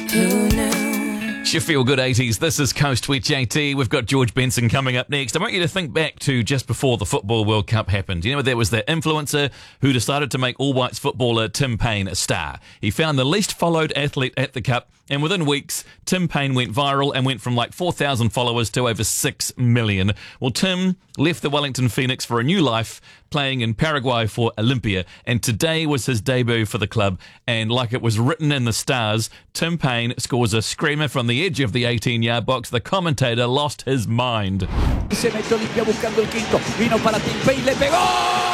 Who knew? Sheffield Good 80s, this is Coast with JT. We've got George Benson coming up next. I want you to think back to just before the Football World Cup happened. You know, there was that influencer who decided to make All Whites footballer Tim Payne a star. He found the least followed athlete at the Cup, and within weeks, Tim Payne went viral and went from like 4,000 followers to over 6 million. Well, Tim left the Wellington Phoenix for a new life, playing in Paraguay for Olympia, and today was his debut for the club, and like it was written in the stars, Tim Payne scores a screamer from the edge of the 18-yard box. The commentator lost his mind. Se metió Olimpia buscando el quinto, vino para Tim Payne, le pegó.